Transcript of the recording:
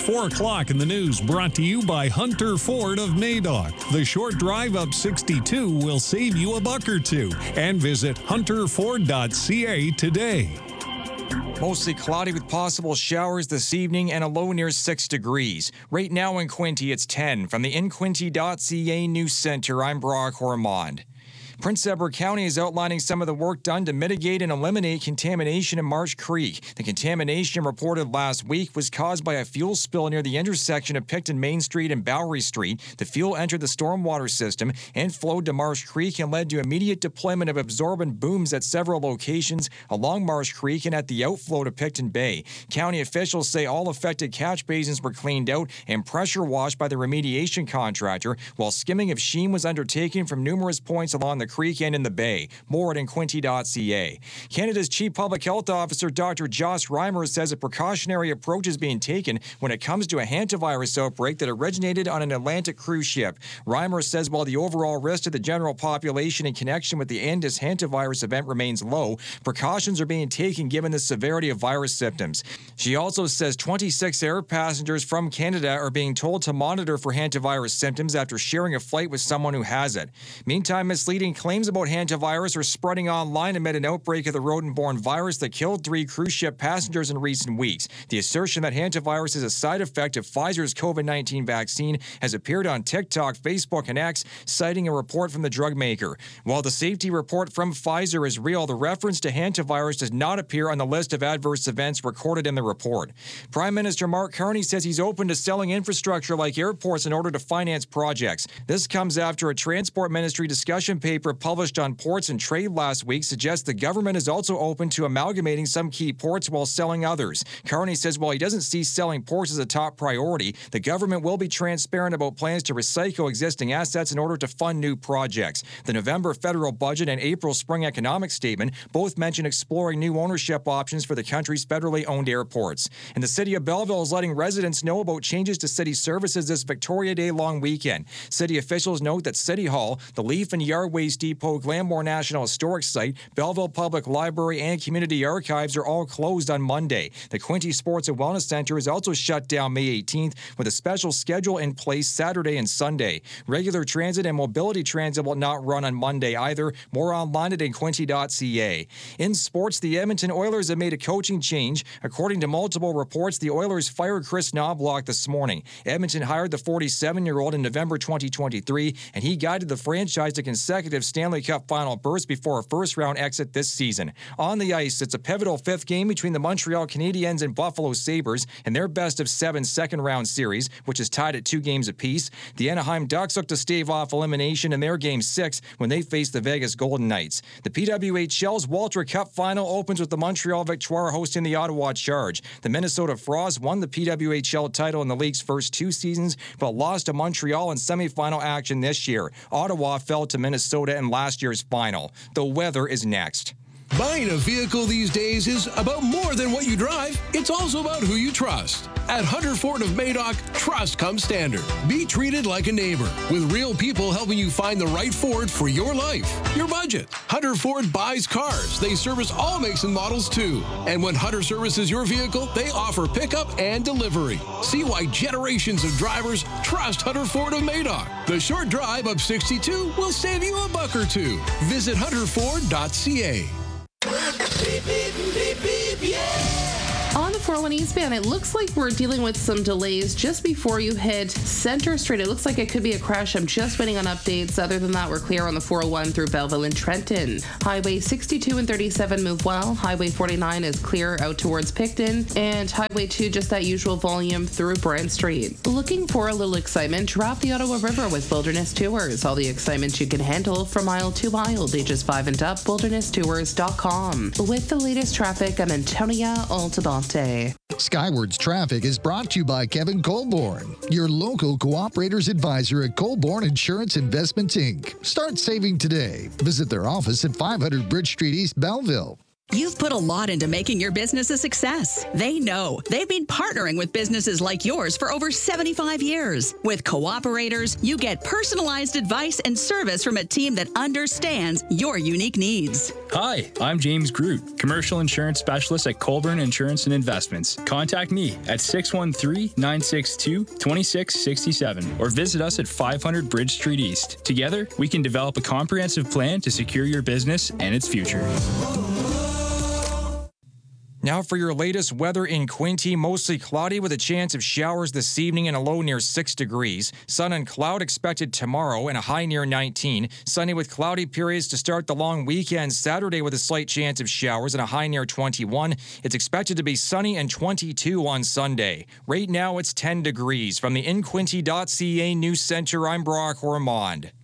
4 o'clock in the news, brought to you by Hunter Ford of Madoc. The short drive up 62 will save you a buck or two. And visit hunterford.ca today. Mostly cloudy with possible showers this evening and a low near 6 degrees. Right now in Quinte, it's 10. From the InQuinte.ca News Center, I'm Brock Ormond. Prince Edward County is outlining some of the work done to mitigate and eliminate contamination in Marsh Creek. The contamination reported last week was caused by a fuel spill near the intersection of Picton Main Street and Bowery Street. The fuel entered the stormwater system and flowed to Marsh Creek and led to immediate deployment of absorbent booms at several locations along Marsh Creek and at the outflow to Picton Bay. County officials say all affected catch basins were cleaned out and pressure washed by the remediation contractor, while skimming of sheen was undertaken from numerous points along the creek and in the bay. More at InQuinte.ca. Canada's Chief Public Health Officer Dr. Joss Reimer says a precautionary approach is being taken when it comes to a hantavirus outbreak that originated on an Atlantic cruise ship. Reimer says while the overall risk to the general population in connection with the Andis hantavirus event remains low, precautions are being taken given the severity of virus symptoms. She also says 26 air passengers from Canada are being told to monitor for hantavirus symptoms after sharing a flight with someone who has it. Meantime, misleading claims about hantavirus are spreading online amid an outbreak of the rodent-borne virus that killed 3 cruise ship passengers in recent weeks. The assertion that hantavirus is a side effect of Pfizer's COVID-19 vaccine has appeared on TikTok, Facebook, and X, citing a report from the drug maker. While the safety report from Pfizer is real, the reference to hantavirus does not appear on the list of adverse events recorded in the report. Prime Minister Mark Carney says he's open to selling infrastructure like airports in order to finance projects. This comes after a Transport Ministry discussion paper published on ports and trade last week suggests the government is also open to amalgamating some key ports while selling others. Carney says while he doesn't see selling ports as a top priority, the government will be transparent about plans to recycle existing assets in order to fund new projects. The November federal budget and April spring economic statement both mention exploring new ownership options for the country's federally owned airports. And the city of Belleville is letting residents know about changes to city services this Victoria Day long weekend. City officials note that City Hall, the Leaf and Yard Waste Depot, Glenmore National Historic Site, Belleville Public Library, and Community Archives are all closed on Monday. The Quinte Sports and Wellness Center is also shut down May 18th with a special schedule in place Saturday and Sunday. Regular transit and mobility transit will not run on Monday either. More online at InQuinte.ca. In sports, the Edmonton Oilers have made a coaching change. According to multiple reports, the Oilers fired Chris Knobloch this morning. Edmonton hired the 47-year-old in November 2023, and he guided the franchise to consecutive Stanley Cup final berths before a first-round exit this season. On the ice, it's a pivotal 5th game between the Montreal Canadiens and Buffalo Sabres in their best-of-7 second-round series, which is tied at 2 games apiece. The Anaheim Ducks look to stave off elimination in their Game 6 when they face the Vegas Golden Knights. The PWHL's Walter Cup final opens with the Montreal Victoire hosting the Ottawa Charge. The Minnesota Frost won the PWHL title in the league's first 2 seasons, but lost to Montreal in semifinal action this year. Ottawa fell to Minnesota in last year's final. The weather is next. Buying a vehicle these days is about more than what you drive. It's also about who you trust. At Hunter Ford of Madoc, trust comes standard. Be treated like a neighbor, with real people helping you find the right Ford for your life, your budget. Hunter Ford buys cars. They service all makes and models too. And when Hunter services your vehicle, they offer pickup and delivery. See why generations of drivers trust Hunter Ford of Madoc. The short drive up 62 will save you a buck or two. Visit hunterford.ca. Beep, beep, beep, beep, yeah. On the 401 eastbound, it looks like we're dealing with some delays just before you hit Center Street. It looks like it could be a crash. I'm just waiting on updates. Other than that, we're clear on the 401 through Belleville and Trenton. Highway 62 and 37 move well. Highway 49 is clear out towards Picton. And Highway 2, just that usual volume through Brant Street. Looking for a little excitement? Drop the Ottawa River with Wilderness Tours. All the excitement you can handle from mile to mile. Ages 5 and up, wildernesstours.com. With the latest traffic, I'm Antonia Altamonte. Skywards Traffic is brought to you by Kevin Colborne, your local cooperators advisor at Colborne Insurance Investments, Inc. Start saving today. Visit their office at 500 Bridge Street, East Belleville. You've put a lot into making your business a success. They know. They've been partnering with businesses like yours for over 75 years. With Cooperators, you get personalized advice and service from a team that understands your unique needs. Hi, I'm James Groot, Commercial Insurance Specialist at Colburn Insurance and Investments. Contact me at 613-962-2667 or visit us at 500 Bridge Street East. Together, we can develop a comprehensive plan to secure your business and its future. Now for your latest weather in Quinte, mostly cloudy with a chance of showers this evening and a low near 6 degrees. Sun and cloud expected tomorrow and a high near 19. Sunny with cloudy periods to start the long weekend. Saturday with a slight chance of showers and a high near 21. It's expected to be sunny and 22 on Sunday. Right now it's 10 degrees. From the InQuinte.ca News Center, I'm Brock Ormond.